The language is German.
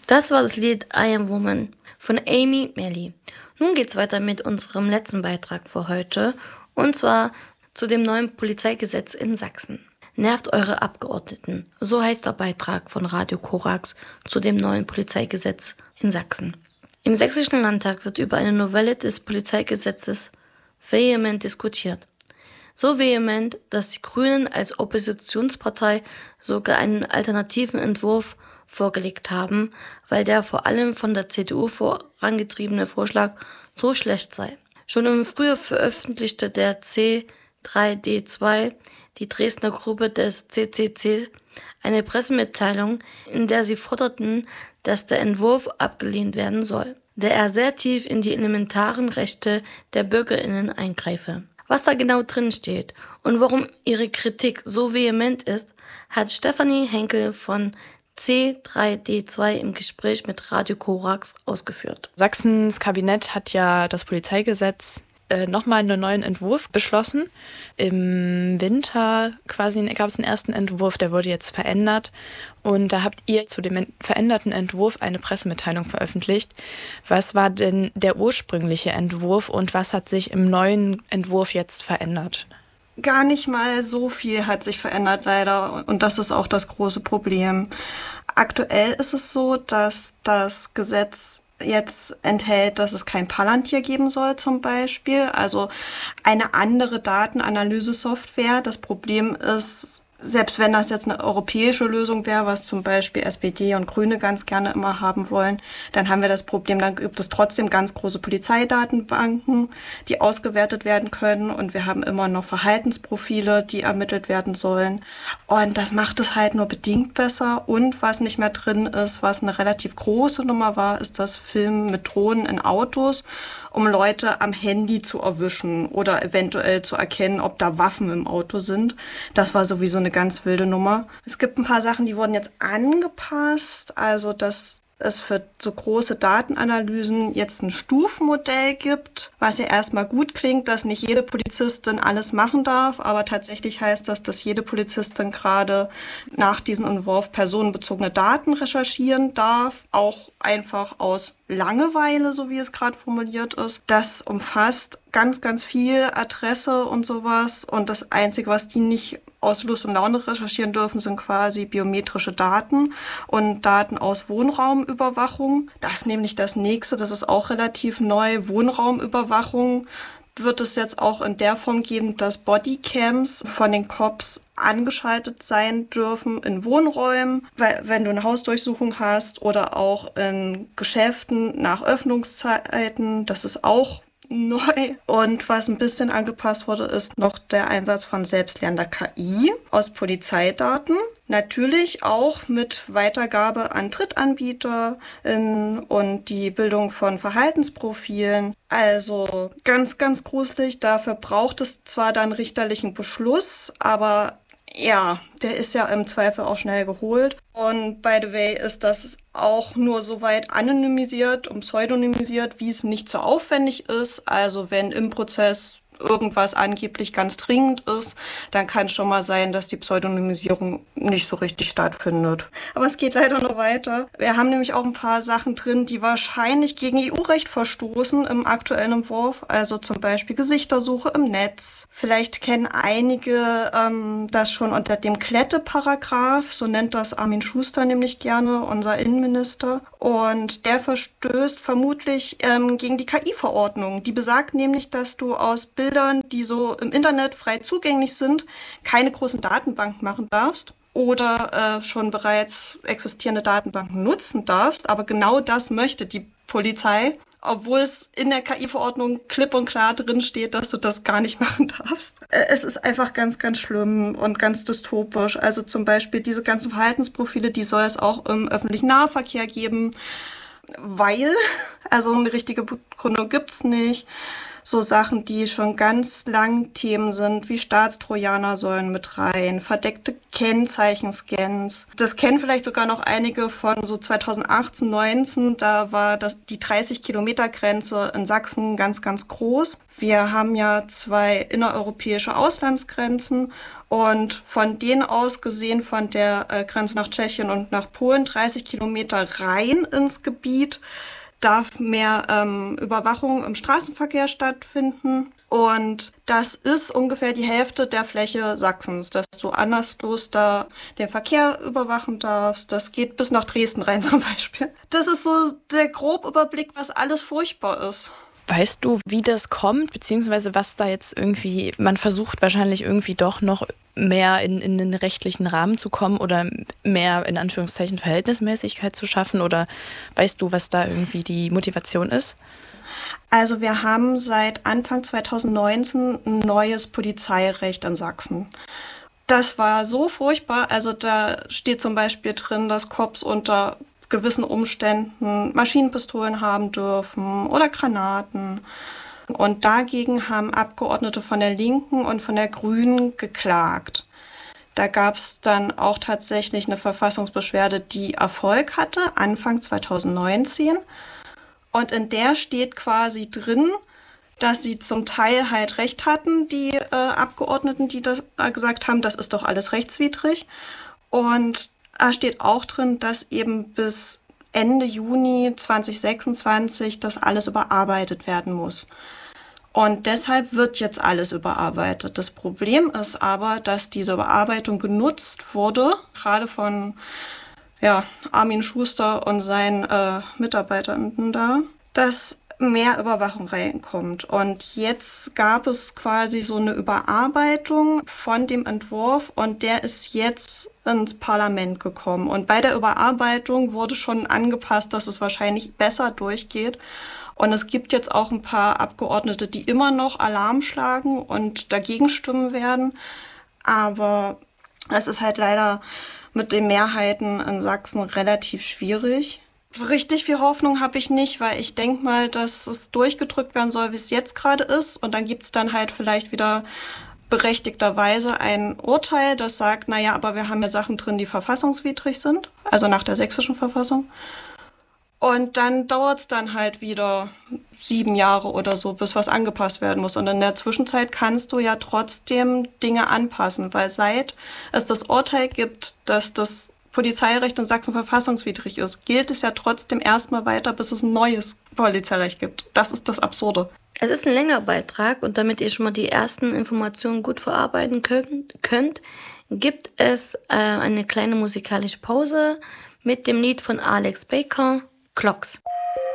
Das war das Lied I Am Woman von Amy Melly. Nun geht's weiter mit unserem letzten Beitrag für heute, und zwar zu dem neuen Polizeigesetz in Sachsen. Nervt eure Abgeordneten. So heißt der Beitrag von Radio Korax zu dem neuen Polizeigesetz in Sachsen. Im Sächsischen Landtag wird über eine Novelle des Polizeigesetzes vehement diskutiert. So vehement, dass die Grünen als Oppositionspartei sogar einen alternativen Entwurf vorgelegt haben, weil der vor allem von der CDU vorangetriebene Vorschlag so schlecht sei. Schon im Frühjahr veröffentlichte der C3D2, die Dresdner Gruppe des CCC, eine Pressemitteilung, in der sie forderten, dass der Entwurf abgelehnt werden soll, der er sehr tief in die elementaren Rechte der BürgerInnen eingreife. Was da genau drin steht und warum ihre Kritik so vehement ist, hat Stefanie Henkel von C3D2 im Gespräch mit Radio Korax ausgeführt. Sachsens Kabinett hat ja das Polizeigesetz nochmal einen neuen Entwurf beschlossen. Im Winter quasi gab es einen ersten Entwurf, der wurde jetzt verändert. Und da habt ihr zu dem veränderten Entwurf eine Pressemitteilung veröffentlicht. Was war denn der ursprüngliche Entwurf und was hat sich im neuen Entwurf jetzt verändert? Gar nicht mal so viel hat sich verändert, leider. Und das ist auch das große Problem. Aktuell ist es so, dass das Gesetz jetzt enthält, dass es kein Palantir geben soll zum Beispiel, also eine andere Datenanalyse-Software. Das Problem ist, selbst wenn das jetzt eine europäische Lösung wäre, was zum Beispiel SPD und Grüne ganz gerne immer haben wollen, dann haben wir das Problem, dann gibt es trotzdem ganz große Polizeidatenbanken, die ausgewertet werden können und wir haben immer noch Verhaltensprofile, die ermittelt werden sollen. Und das macht es halt nur bedingt besser. Und was nicht mehr drin ist, was eine relativ große Nummer war, ist das Filmen mit Drohnen in Autos, um Leute am Handy zu erwischen oder eventuell zu erkennen, ob da Waffen im Auto sind. Das war sowieso eine ganz wilde Nummer. Es gibt ein paar Sachen, die wurden jetzt angepasst, also dass es für so große Datenanalysen jetzt ein Stufenmodell gibt, was ja erstmal gut klingt, dass nicht jede Polizistin alles machen darf, aber tatsächlich heißt das, dass jede Polizistin gerade nach diesem Entwurf personenbezogene Daten recherchieren darf, auch einfach aus Langeweile, so wie es gerade formuliert ist. Das umfasst ganz, ganz viel Adresse und sowas und das Einzige, was die nicht aus Lust und Laune recherchieren dürfen, sind quasi biometrische Daten und Daten aus Wohnraumüberwachung. Das ist nämlich das Nächste, das ist auch relativ neu. Wohnraumüberwachung wird es jetzt auch in der Form geben, dass Bodycams von den Cops angeschaltet sein dürfen in Wohnräumen, weil wenn du eine Hausdurchsuchung hast oder auch in Geschäften nach Öffnungszeiten, das ist auch neu. Und was ein bisschen angepasst wurde, ist noch der Einsatz von selbstlernender KI aus Polizeidaten. Natürlich auch mit Weitergabe an DrittanbieterInnen und die Bildung von Verhaltensprofilen. Also ganz, ganz gruselig. Dafür braucht es zwar dann richterlichen Beschluss, aber ja, der ist ja im Zweifel auch schnell geholt. Und by the way ist das auch nur so weit anonymisiert und pseudonymisiert, wie es nicht so aufwendig ist. Also wenn im Prozess irgendwas angeblich ganz dringend ist, dann kann es schon mal sein, dass die Pseudonymisierung nicht so richtig stattfindet. Aber es geht leider noch weiter. Wir haben nämlich auch ein paar Sachen drin, die wahrscheinlich gegen EU-Recht verstoßen im aktuellen Entwurf. Also zum Beispiel Gesichtersuche im Netz. Vielleicht kennen einige das schon unter dem Klette-Paragraph, so nennt das Armin Schuster nämlich gerne, unser Innenminister. Und der verstößt vermutlich gegen die KI-Verordnung. Die besagt nämlich, dass du aus Bildern, die so im Internet frei zugänglich sind, keine großen Datenbanken machen darfst oder schon bereits existierende Datenbanken nutzen darfst. Aber genau das möchte die Polizei, obwohl es in der KI-Verordnung klipp und klar drin steht, dass du das gar nicht machen darfst. Es ist einfach ganz, ganz schlimm und ganz dystopisch. Also zum Beispiel diese ganzen Verhaltensprofile, die soll es auch im öffentlichen Nahverkehr geben, weil, also eine richtige Begründung gibt's nicht. So Sachen, die schon ganz lang Themen sind, wie Staatstrojaner sollen mit rein, verdeckte Kennzeichenscans. Das kennen vielleicht sogar noch einige von so 2018, 19. Da war die 30-Kilometer-Grenze in Sachsen ganz, ganz groß. Wir haben ja 2 innereuropäische Auslandsgrenzen Und von denen aus gesehen, von der Grenze nach Tschechien und nach Polen, 30 Kilometer rein ins Gebiet, darf mehr Überwachung im Straßenverkehr stattfinden. Und das ist ungefähr die Hälfte der Fläche Sachsens, dass du anderslos da den Verkehr überwachen darfst. Das geht bis nach Dresden rein zum Beispiel. Das ist so der Grobüberblick, was alles furchtbar ist. Weißt du, wie das kommt, beziehungsweise was da jetzt irgendwie, man versucht wahrscheinlich irgendwie doch noch mehr in den rechtlichen Rahmen zu kommen oder mehr in Anführungszeichen Verhältnismäßigkeit zu schaffen, oder weißt du, was da irgendwie die Motivation ist? Also wir haben seit Anfang 2019 ein neues Polizeirecht in Sachsen. Das war so furchtbar, also da steht zum Beispiel drin, dass Cops unter gewissen Umständen Maschinenpistolen haben dürfen oder Granaten. Und dagegen haben Abgeordnete von der Linken und von der Grünen geklagt. Da gab es dann auch tatsächlich eine Verfassungsbeschwerde, die Erfolg hatte, Anfang 2019. Und in der steht quasi drin, dass sie zum Teil halt recht hatten, die Abgeordneten, die das gesagt haben, das ist doch alles rechtswidrig. Und da steht auch drin, dass eben bis Ende Juni 2026 das alles überarbeitet werden muss. Und deshalb wird jetzt alles überarbeitet. Das Problem ist aber, dass diese Überarbeitung genutzt wurde, gerade von Armin Schuster und seinen Mitarbeitern da, dass mehr Überwachung reinkommt. Und jetzt gab es quasi so eine Überarbeitung von dem Entwurf und der ist jetzt ins Parlament gekommen. Und bei der Überarbeitung wurde schon angepasst, dass es wahrscheinlich besser durchgeht. Und es gibt jetzt auch ein paar Abgeordnete, die immer noch Alarm schlagen und dagegen stimmen werden. Aber es ist halt leider mit den Mehrheiten in Sachsen relativ schwierig. So richtig viel Hoffnung habe ich nicht, weil ich denke mal, dass es durchgedrückt werden soll, wie es jetzt gerade ist. Und dann gibt es dann halt vielleicht wieder berechtigterweise ein Urteil, das sagt, naja, aber wir haben ja Sachen drin, die verfassungswidrig sind, also nach der sächsischen Verfassung. Und dann dauert es dann halt wieder 7 Jahre oder so, bis was angepasst werden muss. Und in der Zwischenzeit kannst du ja trotzdem Dinge anpassen, weil seit es das Urteil gibt, dass das Polizeirecht in Sachsen verfassungswidrig ist, gilt es ja trotzdem erstmal weiter, bis es ein neues Polizeirecht gibt. Das ist das Absurde. Es ist ein längerer Beitrag und damit ihr schon mal die ersten Informationen gut verarbeiten könnt, gibt es eine kleine musikalische Pause mit dem Lied von Alex Baker, Clocks.